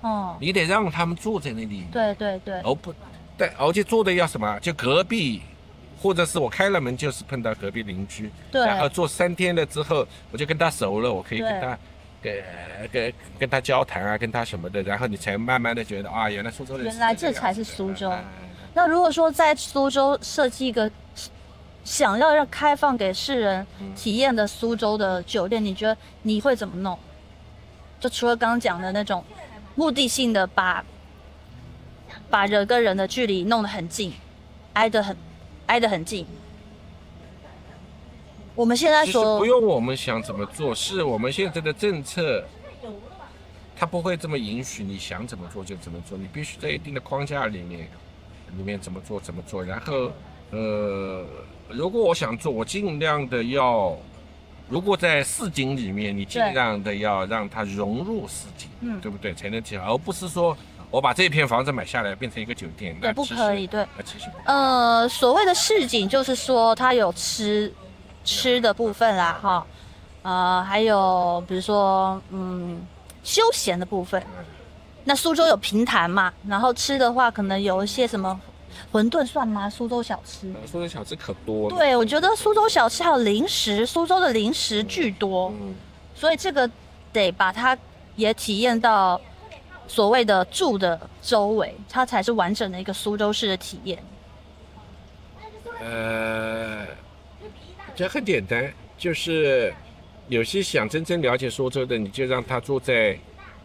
你得让他们坐在那里。 对对对。 而且坐的要什么？就隔壁，或者是我开了门就是碰到隔壁邻居。 对。 然后做3天了之后，我就跟他熟了，我可以跟他。跟他交谈啊，跟他什么的，然后你才慢慢的觉得啊，原来苏州人原来这才是苏州。那如果说在苏州设计一个想要让开放给世人体验的苏州的酒店，你觉得你会怎么弄？就除了刚刚讲的那种目的性的把人跟人的距离弄得很近，挨得很近。我们现在说不用我们想怎么做，是我们现在的政策，它不会这么允许你想怎么做就怎么做，你必须在一定的框架里面怎么做。然后如果我想做，我尽量的要，如果在市井里面，你尽量的要让它融入市井，对不对？才能起来，而不是说我把这片房子买下来变成一个酒店， 对，不可以，对。 其实所谓的市井就是说它有吃的部分啦，还有比如说休闲的部分。那苏州有平潭嘛，然后吃的话可能有一些什么馄饨算吗？苏州小吃。 苏州小吃可多了。 对，我觉得苏州小吃还有零食，苏州的零食巨多，所以这个得把它也体验到所谓的住的周围，它才是完整的一个苏州市的体验。 这很简单，就是有些想真正了解苏州的，你就让他坐在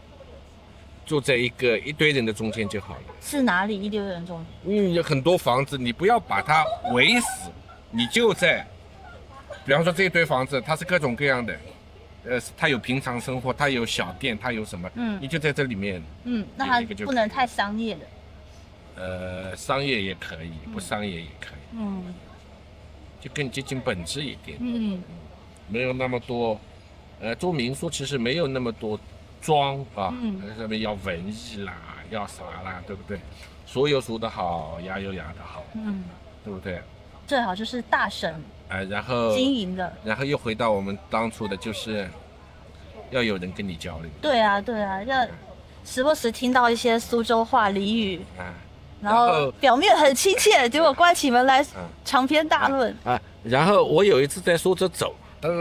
一堆人的中间就好了。 是哪里一堆人中间？ 有很多房子，你不要把它围死，你就在，比方说这一堆房子，它是各种各样的，它有平常生活，它有小店，它有什么，你就在这里面。 那它不能太商业的。商业也可以，不商业也可以。就更接近本质一点。没有那么多，做民宿其实没有那么多装啊，上面要文艺啦，要啥啦，对不对？说有说的好，牙有牙的好，对不对？ 最好就是大省然后经营的， 然后又回到我们当初的，就是要有人跟你交流。 对啊，要时不时听到一些苏州话俚语。然后表面很亲切，结果关起门来长篇大论。 然后我有一次在苏州走，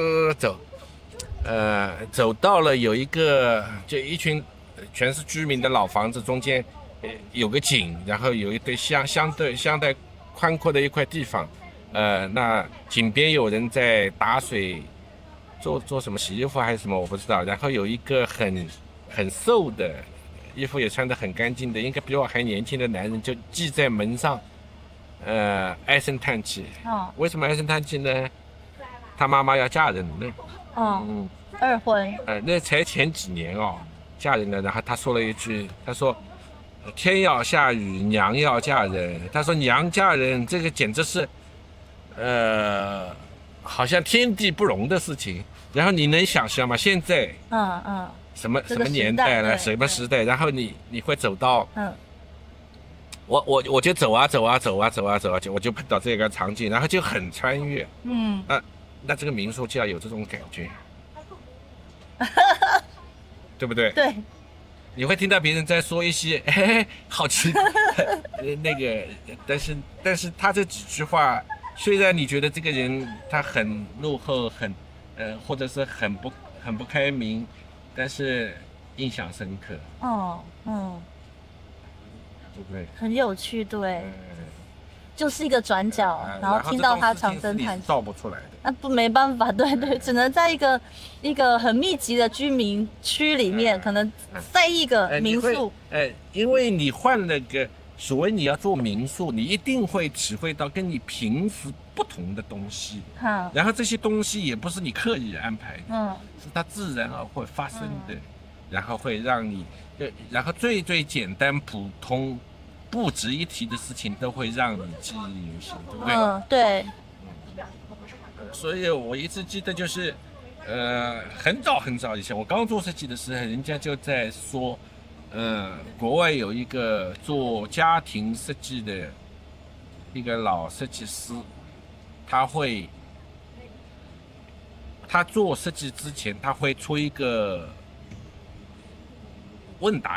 走到了有一个就一群全是居民的老房子中间，有个井，然后有一堆相对宽阔的一块地方，那井边有人在打水，做什么洗衣服还是什么我不知道，然后有一个很瘦的。衣服也穿得很干净的，应该比我还年轻的男人就系在门上，唉声叹气。为什么唉声叹气呢？他妈妈要嫁人了。 二婚。 那才前几年嫁人了。然后他说了一句，他说天要下雨，娘要嫁人。他说娘嫁人，这个简直是，好像天地不容的事情。然后你能想象吗？现在，什么年代了，什么时代？然后你会走到，我就走啊，我就碰到这个场景，然后就很穿越。那这个民宿就要有这种感觉，对不对？ 对。 你会听到别人在说一些，好奇那个，但是他这几句话，虽然你觉得这个人他很落后，或者是很不开明。但是印象深刻。对不对？ 很有趣，对。就是一个转角，然后听到他长声叹气， 造不出来的。 没办法，对，只能在一个很密集的居民区里面，可能在一个民宿。 因为你换了个所谓你要做民宿，你一定会体会到跟你平时不同的东西。然后这些东西也不是你刻意安排的，是它自然而会发生的，然后会让你，然后最简单普通不值一提的事情都会让你记忆犹新，对不对？ 对。 所以我一直记得就是，很早以前我刚做设计的时候，人家就在说。国外有一个做家庭设计的一个老设计师，他做设计之前，他会出一个问答